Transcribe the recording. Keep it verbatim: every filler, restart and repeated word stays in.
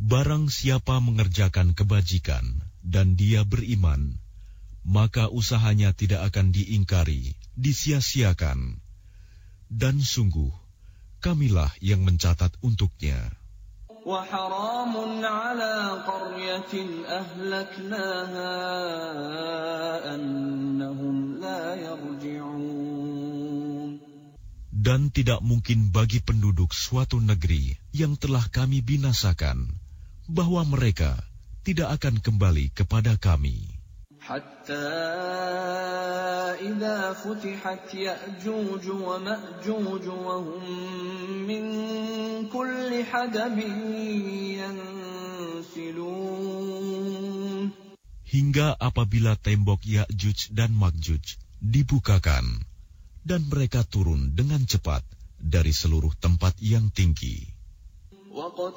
Barang siapa mengerjakan kebajikan dan dia beriman, maka usahanya tidak akan diingkari, disia-siakan. Dan sungguh, kamilah yang mencatat untuknya. وَحَرَامٌ عَلَى قَرْيَةٍ أَهْلَكْنَاهَا أَنَّهُمْ لَا يَرْجِعُونَ. Dan tidak mungkin bagi penduduk suatu negeri yang telah kami binasakan, bahwa mereka tidak akan kembali kepada kami. حَتَّى إِذَا فُتِحَتْ يَأْجُوجُ وَمَأْجُوجُ وَهُمْ مِنْ كُلِّ حَدَبٍ يَنْسِلُونَ. Hingga apabila tembok Ya'juj dan Ma'juj dibukakan, dan mereka turun dengan cepat dari seluruh tempat yang tinggi. وَاقْتَرَبَ